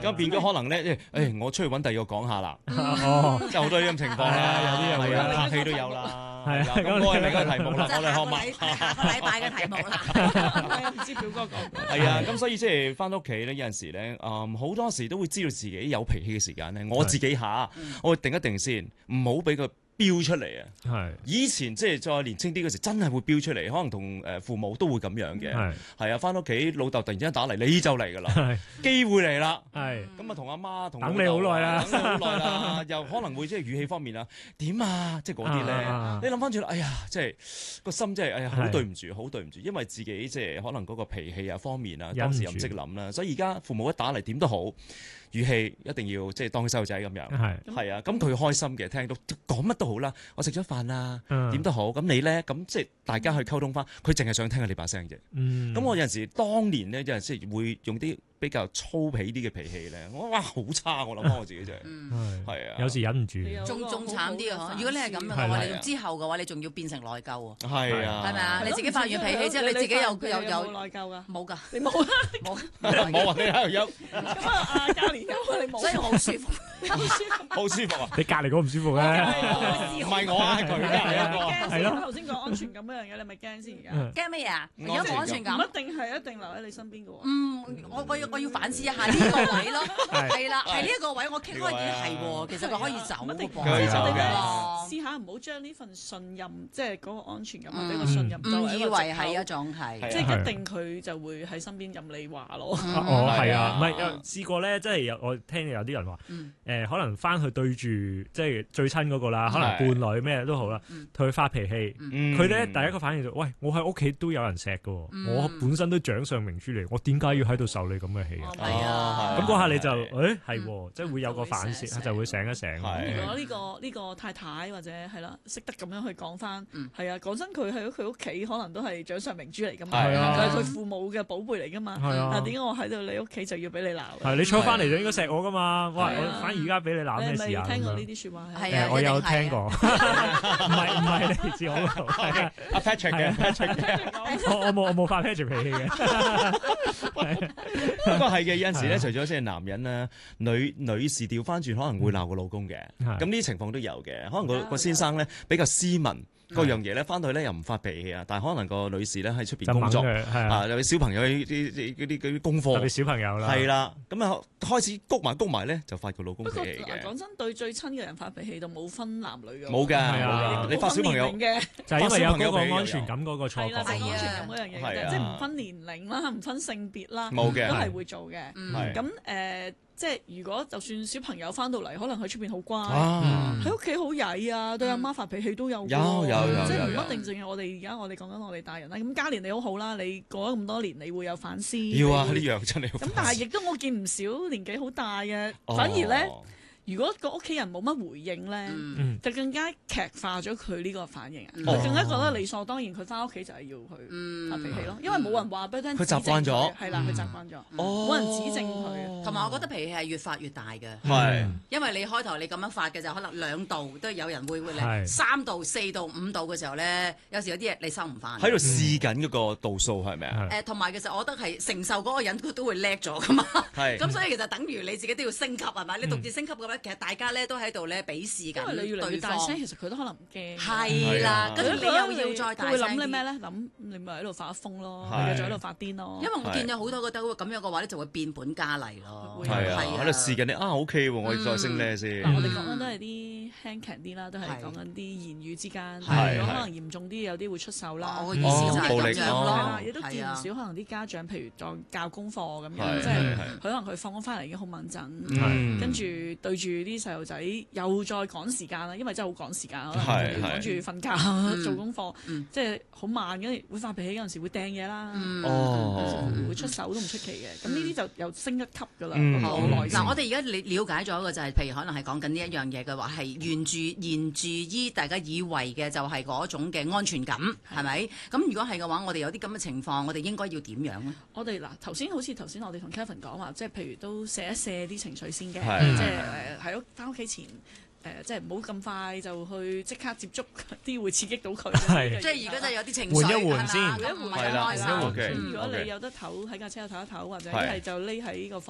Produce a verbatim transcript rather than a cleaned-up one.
咁變咗可能咧，誒我出去揾第二個講下啦，即係好多呢咁情況啦， 有啲又會啦拍戲都有啦， 係啊咁我係另一個題目啦，我哋學下埋。 下個禮拜嘅題目啦， 唔知表哥講過。 係啊，咁所以即係翻到屋企咧，有陣時咧，誒好多時都會知道自己有脾氣嘅時間咧，我自己下，我會定一定先，唔好俾佢飆出嚟啊！ 係以前即係再年青啲嗰時，真係會飆出嚟，可能同誒父母都會咁樣嘅。 係係啊，翻屋企老豆突然之間打嚟，你就嚟㗎啦， 係機會嚟啦。 係咁啊，同阿媽同等你好耐啦等你好耐啦，又可能會即係語氣方面啊，點啊，即係嗰啲咧啊啊啊， 你諗翻轉，哎呀，即係個心真係，哎呀，好係對唔住，好對唔住，因為自己即係可能嗰個脾氣啊方面啊， 忍唔當時又唔住識諗啦，所以而家父母一打嚟點都好，語氣一定要即係當佢細路仔咁樣。 係係啊，咁佢開心嘅，聽到講乜都好啦，我食咗飯啦， 嗯點都好，咁你咧，咁即係大家去溝通翻，佢淨係想聽下你把聲啫。 嗯咁我有陣時當年咧，有陣時會用啲比較粗鄙啲嘅脾氣咧，我哇好差，我諗翻我自己真係， 係係啊， 有時忍唔住。 你有仲仲慘啲啊！如果你係咁嘅係話， 啦你仲之後嘅話，你仲要變成內疚喎， 係啊， 係咪啊？你自己發完脾氣之後，你自己又又有內疚㗎？ 冇㗎， 你冇啊？ 冇冇話你喺度有咁啊，阿嘉年有啊，你冇。 所以我好舒服。 好舒服啊！ 你隔離嗰個唔舒服咧， 唔係我啊，係佢驚啊， 係咯先，頭先講安全感嗰樣嘢，你咪驚先而家？ 驚乜嘢啊？ 安有冇安全全感唔？一定係一定留喺你身邊嘅喎。 嗯，我我要我要反思一下呢個位咯，係啦，係呢一個位我傾開已經係喎，其實佢可以走嘅唔一定噃， 可以走嘅哦試下唔好將呢份信任，即係嗰個安全感或者個信任作誤以為一個藉為係一口， 種係， 即係一定佢就會喺身邊任你話咯。 哦係啊， 係啊唔係有試過咧，即係有我聽有啲人話，誒可能翻去對住即係最親嗰個啦，可能伴侶咩都好啦，同佢發脾氣，佢咧第一個反應就喂，我喺屋企都有人錫㗎喎，我本身都掌上明珠嚟，我點解要喺度受你咁嘅氣啊？ 係啊， 咁嗰下你就誒係喎，即係會有個反思，就會醒一醒。 係如果呢個呢個太太或者係啦，識得咁樣去講翻，係啊，講真佢喺佢屋企可能都係掌上明珠嚟噶嘛， 係啊佢係佢父母嘅寶貝嚟噶嘛， 係啊點解我喺度你屋企就要俾你鬧？ 係你坐翻嚟就應該錫我噶嘛，哇！ 係啊我反而而家俾你鬧你係咩事啊？ 咪聽過咁樣呢啲説話？ 係啊誒，我有一定係啊聽過，唔係唔係嚟自我嗰度，係啊阿 Patrick 嘅 Patrick 嘅。 我我冇我冇發 Patrick 脾氣嘅， 不過係嘅，有陣時咧，除咗即係男人啦，女女士調翻轉可能會鬧個老公嘅， 係咁呢啲情況都有嘅。可能個個先生咧比較斯文，嗰樣嘢咧翻到去咧又唔發脾氣啊，但係可能個女士咧喺出邊就猛工作嘅係啊啊，有啲小朋友啲啲嗰啲嗰啲功特別課小朋友啦， 係啦，咁啊開始谷埋谷埋咧就發個老公不過脾氣嘅， 嗱講真，對最親嘅人發脾氣就冇分男女嘅， 冇㗎係啊冇㗎，你發小朋友冇分年齡嘅。 就係因為有嗰發小朋友脾氣個安全感嗰個錯係啦， 覺就係安係啊全感嗰樣嘢嘅啫， 係啊即係唔分年齡啦，唔分性別啦， 冇嘅都係會做嘅。 係咁誒，即係如果就算小朋友翻到嚟，可能喺出邊好乖， 啊喺屋企好曳啊，對阿媽發脾氣都有㗎有喎。 有有即係唔有有一定淨係我哋而家我哋講緊我哋大人啦。咁家年你好好啦，你過咗咁多年，你會有反思。 要啊呢你會樣真係要咁但係亦都我見唔少年紀好大嘅， 哦反而咧。如果個屋企人冇乜回應咧， 嗯就更加劇化咗佢呢個反應啊！ 嗯佢更加覺得理所當然，佢翻屋企就係要去發脾氣咯，因為冇人話俾佢聽， 佢習慣咗指正佢係啦，佢習慣咗， 哦冇人指正佢。 同埋我覺得脾氣係越發越大嘅。 係因為你開頭你咁樣發嘅就可能兩度都有人會會嚟， 係三度、四度、五度嘅時候咧，有時有啲嘢你收唔翻。 喺度試緊嗰個度數係咪啊？ 係誒，同埋其實我覺得係承受嗰個人佢都會叻咗噶嘛。 係咁所以其實等於你自己都要升級係咪？你獨自升級嘅話，其實大家咧都喺度咧比試緊因為你越嚟越對方大聲，。其實佢都可能唔驚。 係啦，跟住你又要再大佢會聲啲諗你咩咧？諗你咪喺度發瘋咯， 係你繼續喺度發癲咯。 因為我見有好多覺得咁樣嘅話咧，就會變本加厲咯。 會係啊，喺度試緊你啊 OK 喎，我要再升呢先。 嗱，我哋講緊都係啲輕強啲啦，都係係講緊啲言語之間。 係如果可能嚴重啲，有啲會出手啦。 我嘅意思就係哦暴力咁樣哦係啦， 咯， 亦都見唔係啊少可能啲家長，譬如當教功課咁係樣，即係係係佢可能佢放咗翻嚟已經好猛陣， 嗯跟住對住啲細路仔又再趕時間啦，因為真係好趕時間，可能係係趕住瞓覺做功課，即係好慢，跟住會發脾氣，有陣時會掟嘢啦， 哦， 會出手都唔出奇嘅。咁呢啲就又升一級㗎啦， 嗯好好耐嗱，我哋而家了了解咗嘅就係，譬如可能係講緊呢一樣嘢嘅話，係源住源住於大家以為嘅就係嗰種嘅安全感，係咪？咁如果係嘅話，我哋有啲咁嘅情況，我哋應該要點樣咧？ 我哋嗱頭先好似頭先我哋同 Kevin 講話，即係譬如都卸一卸啲情緒先嘅， 係即係誒喺屋翻屋企前。誒、即係唔好咁快就去即刻接觸啲會刺激到佢嘅係嘢即係而家真係有啲情緒， 緩一緩係嘛先咁唔係咁開係啦心。 緩一緩嘅咁如果 OK 你有得唞喺架車度唞一唞，或者一係係就匿喺個房。